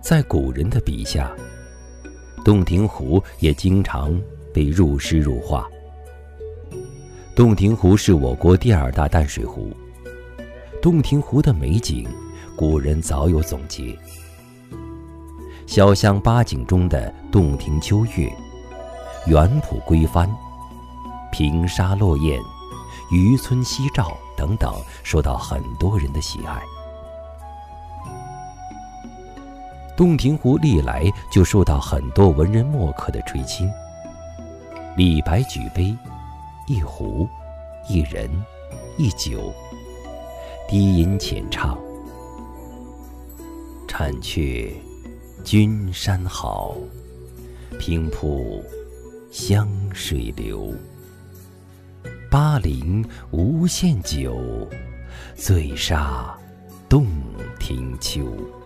在古人的笔下，洞庭湖也经常被入诗入画。洞庭湖是我国第2大淡水湖，洞庭湖的美景，古人早有总结。小巷八景中的洞庭秋月、园圃归帆、平沙落雁、渔村夕照等等，受到很多人的喜爱。洞庭湖历来就受到很多文人墨客的垂青。李白举杯，一壶，一人，一酒，低吟浅唱：婵却君山好，平铺湘水流。巴陵无限酒，醉杀洞庭秋。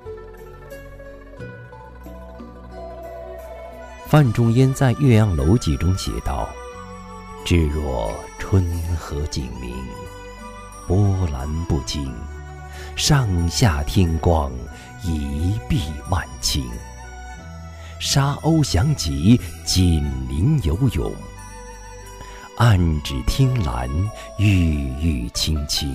范仲淹在《岳阳楼记》中写道：至若春和景明，波澜不惊，上下天光，一碧万顷。沙鸥翔集，锦鳞游泳，岸芷汀兰，郁郁青青。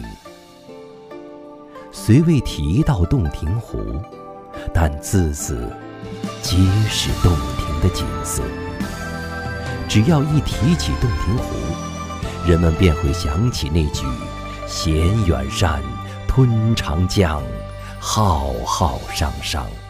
虽未提到洞庭湖，但字字皆是洞庭的景色。只要一提起洞庭湖，人们便会想起那句衔远山吞长江，浩浩汤汤。